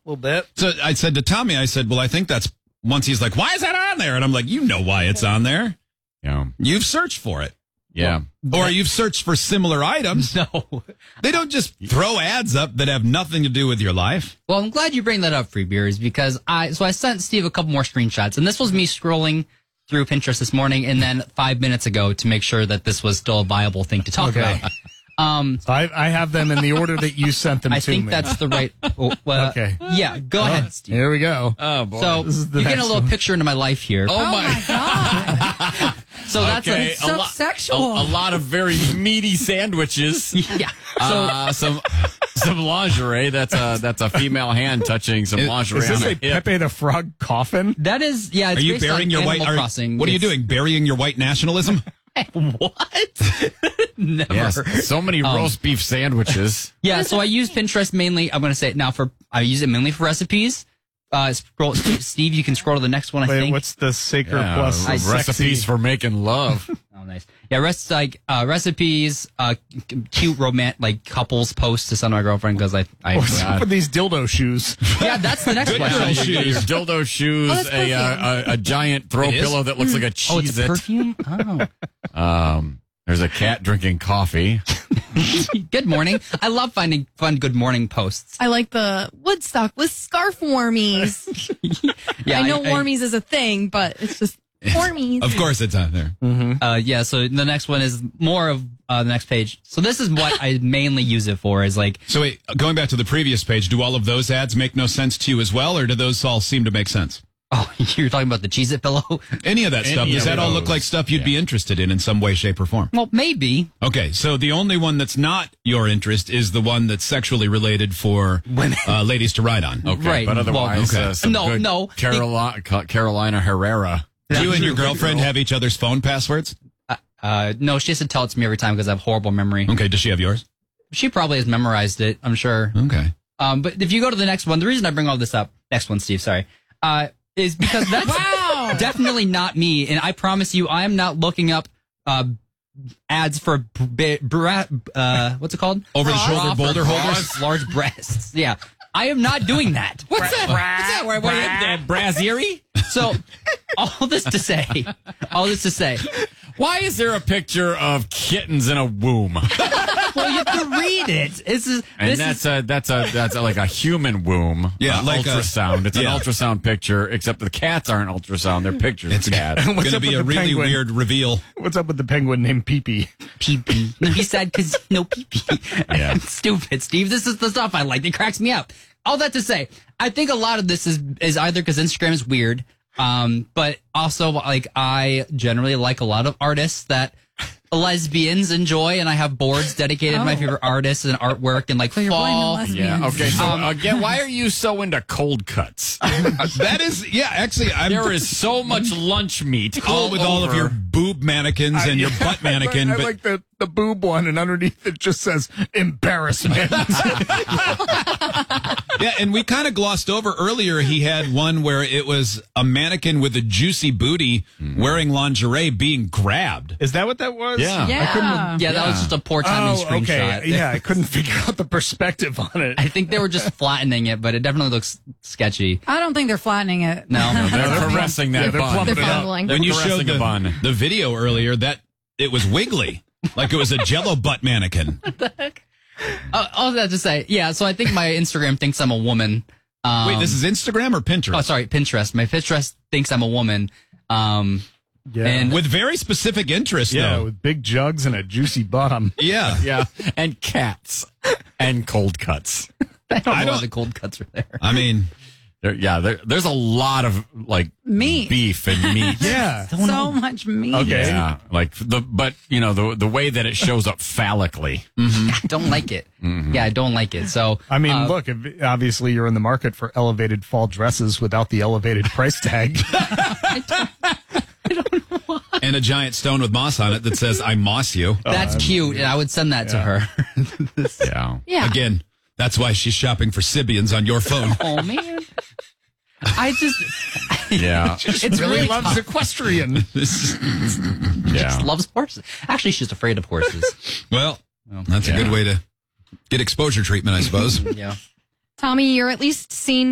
little bit. So I said to Tommy, I said, well, I think that's once he's like, why is that on there? And I'm like, you know why it's on there. Yeah. You've searched for it. Yeah. Or you've searched for similar items. No. They don't just throw ads up that have nothing to do with your life. Well, I'm glad you bring that up, Free Beers, because I sent Steve a couple more screenshots, and this was me scrolling through Pinterest this morning and then 5 minutes ago to make sure that this was still a viable thing to talk about. I have them in the order that you sent them to me. I think that's the right. Okay. Yeah, go ahead, Steve. Here we go. Oh, boy. So This is the you're getting a next little one. picture into my life here. Oh, my God. So that's Okay. So sexual. A lot of very meaty sandwiches. yeah. So Some lingerie. That's a female hand touching some lingerie. Is this on a her hip. Pepe the Frog coffin? that is, yeah. It's Are you based burying on your white? Animal Crossing. What are you It's- doing? Burying your white nationalism? What? Never. Yes, so many roast beef sandwiches. Yeah, so I use Pinterest mainly. I'm going to say it now I use it mainly for recipes. Steve, you can scroll to the next one. I Wait, think. what's the Sacred Yeah, Plus recipes sexy? for making love. Oh, nice. Yeah, recipes, cute like couples posts to send my girlfriend because What's up with these dildo shoes? yeah, that's the next Good question. girl You got your dildo shoes, Oh, that's a giant throw It is? pillow that looks like a Oh, it's a Cheez-It. perfume. Oh, There's a cat drinking coffee. good morning. I love finding fun good morning posts. I like the Woodstock with scarf warmies. Yeah, I know warmies is a thing, but it's just warmies. Of course, it's on there. Yeah, so the next one is more of the next page. So this is what I mainly use it for. Is like, So wait, going back to the previous page, do all of those ads make no sense to you as well, or do those all seem to make sense? oh, you're talking about the Cheez-It pillow? Any of that stuff? Any Does of that all look those. like stuff you'd be interested in some way, shape, or form? Well, maybe. Okay, so the only one that's not your interest is the one that's sexually related for ladies to ride on. Okay, Right, but well, otherwise, okay. some No, good no. Carolina Herrera. Do you and your girlfriend have each other's phone passwords? No, she has to tell it to me every time because I have horrible memory. Okay, does she have yours? She probably has memorized it, I'm sure. Okay. But if you go to the next one, the reason I bring all this up, next one, Steve, sorry, is because that's definitely not me. And I promise you, I am not looking up ads for what's it called? Over-the-shoulder boulder holders? Large breasts. Yeah. I am not doing that. What's that? What's that? Brazieri? So, all this to say, Why is there a picture of kittens in a womb? well, you have to read it. And that's like a human womb. Yeah, like a- ultrasound. It's yeah. an ultrasound picture, except the cats aren't ultrasound. They're pictures It's of cats. going to up be with a the really penguin? weird reveal. What's up with the penguin named Pee-Pee? pee-pee. He said because no pee-pee. Yeah. Stupid, Steve. This is the stuff I like. It cracks me up. All that to say, I think a lot of this is either because Instagram is weird, but also like I generally like a lot of artists that lesbians enjoy, and I have boards dedicated to my favorite artists and artwork and like So you're blaming fall. lesbians. Yeah. Okay. So again, why are you so into cold cuts? That is, yeah, actually, I'm There is so much lunch meat cool with all of over. your boob mannequins and your butt mannequin, I but like the boob one, and underneath it just says embarrassment. yeah, and we kind of glossed over earlier. He had one where it was a mannequin with a juicy booty wearing lingerie being grabbed. Is that what that was? Yeah. Yeah. Yeah, that was just a poor timing screenshot. okay. Yeah, I couldn't figure out the perspective on it. I think they were just flattening it, but it definitely looks sketchy. I don't think they're flattening it. No. They're caressing that they're bun. plumping They're it up. fondling. When you caressing showed a bun. the video earlier, that it was wiggly, like it was a Jello butt mannequin. All that to say, yeah. So I think my Instagram thinks I'm a woman. Wait, this is Instagram or Pinterest? Oh, sorry, Pinterest. My Pinterest thinks I'm a woman. Yeah. And With very specific interests, yeah, though. with big jugs and a juicy bottom. Yeah. Yeah, and cats and cold cuts. I don't know why don't- the cold cuts are there. I mean, There's a lot of like Meat. beef and meat. Yeah. So much meat. Okay. Yeah, like but the way that it shows up phallically. I don't like it. Yeah, I don't like it. So I mean, look, obviously you're in the market for elevated fall dresses without the elevated price tag. and a giant stone with moss on it that says, I moss you. that's cute, and I would send that to her. Yeah. Yeah. Again, that's why she's shopping for Sibians on your phone. Oh man, I just Yeah. it's really loves tough. equestrian. Yeah. Loves horses. Actually, she's afraid of horses. Well, that's a good way to get exposure treatment, I suppose. Yeah. Tommy, you're at least seen